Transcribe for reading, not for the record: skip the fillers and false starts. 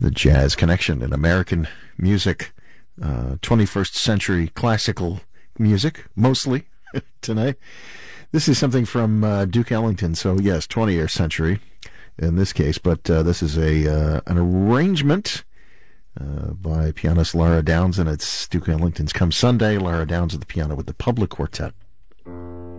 The Jazz Connection in American music, 21st century classical music, mostly, tonight. This is something from Duke Ellington, so yes, 20th century in this case, but this is an arrangement by pianist Lara Downs, and it's Duke Ellington's Come Sunday. Lara Downs at the piano with the Public Quartet.